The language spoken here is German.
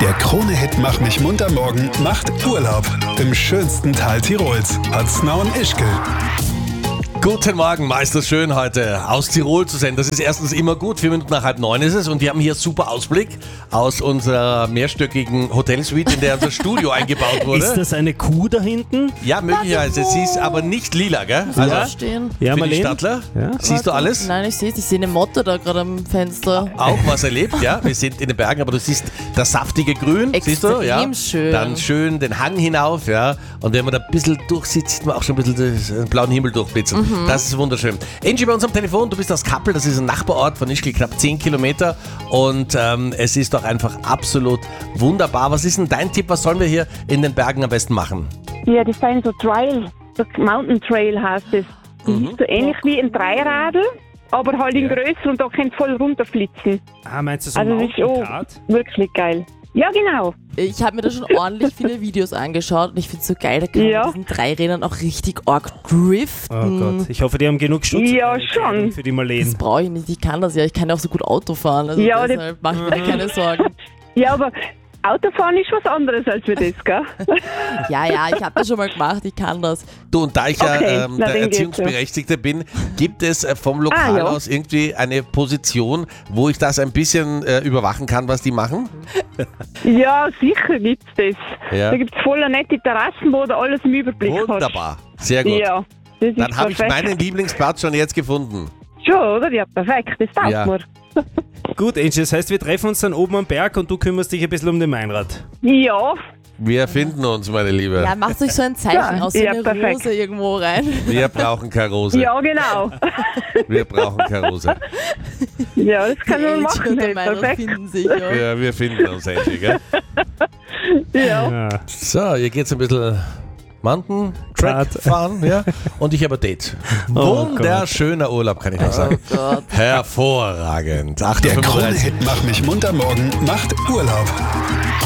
Der Krone-Hit Mach mich munter morgen macht Urlaub im schönsten Tal Tirols. Hatzner und Ischgl. Guten Morgen, Meister schön heute aus Tirol zu sein. Das ist erstens immer gut, 4 Minuten nach 8:30 ist es und wir haben hier super Ausblick aus unserer mehrstöckigen Hotelsuite, in der unser Studio eingebaut wurde. Ist das eine Kuh da hinten? Ja, möglicherweise. Sie ist aber nicht lila, gell? Also da stehen. Ja, für die Marlene? Stadtler. Ja. Siehst du alles? Nein, ich sehe es. Ich sehe eine Motte da gerade am Fenster. Auch was erlebt, ja. Wir sind in den Bergen, aber du siehst das saftige Grün, siehst du? Ja. Extrem schön. Dann schön den Hang hinauf, ja. Und wenn man da ein bisschen durchsieht, sieht man auch schon ein bisschen den blauen Himmel durchblitzen. Das ist wunderschön. Angie, bei uns am Telefon, du bist aus Kappel, das ist ein Nachbarort von Ischgl, knapp 10 Kilometer. Und es ist doch einfach absolut wunderbar. Was ist denn dein Tipp? Was sollen wir hier in den Bergen am besten machen? Ja, das sind so Trail, so Mountain Trail heißt das. Das ist so ähnlich wie ein Dreiradl, aber halt in größer und da könnt ihr voll runterflitzen. Ah, meinst du so Also das ist auch Mountain-Kart? wirklich geil. Ja, genau. Ich habe mir da schon ordentlich viele Videos angeschaut und ich finde es so geil, da kann man Ja. mit diesen 3 Rädern auch richtig arg driften. Oh Gott, ich hoffe, die haben genug Schutz Ja, schon. für die Das Marlene. brauche ich nicht, ich kann das ja, ich kann ja auch so gut Auto fahren, also Ja, deshalb mache ich mir da keine Sorgen. Ja, aber Autofahren ist was anderes als für das, gell? Ja, ich habe das schon mal gemacht, ich kann das. Du, und da ich Okay, ja na, der dann geht's Erziehungsberechtigte bin, gibt es vom Lokal ja. aus irgendwie eine Position, wo ich das ein bisschen überwachen kann, was die machen? Ja, sicher gibt's das. Ja. Da gibt's voll eine nette Terrassen, wo du alles im Überblick Wunderbar, sehr hast. gut. Ja, das ist Dann habe ich perfekt. meinen Lieblingsplatz schon jetzt gefunden. Schon, oder? Ja, perfekt, das taugt Ja. mir. Gut, Angie, das heißt, wir treffen uns dann oben am Berg und du kümmerst dich ein bisschen um den Meinrad. Ja, Wir finden uns, meine Liebe. Ja, macht euch so ein Zeichen Ja, aus, so ja, eine perfekt. Rose irgendwo rein. Wir brauchen keine Rose. ja, genau. Wir brauchen keine Rose. Ja, das kann man Die machen, Angie und der hey, Meinrad perfekt. finden sich. Ja. Ja, wir finden uns endlich, gell? Ja. Ja. So, hier geht's ein bisschen Mountain-Track Fahrt. fahren, ja? Und ich habe ein Date. Oh Wunderschöner Urlaub, kann ich noch sagen. Oh Gott. Hervorragend. Der 8:35 Uhr. Krone-Hit Mach mich munter morgen macht Urlaub.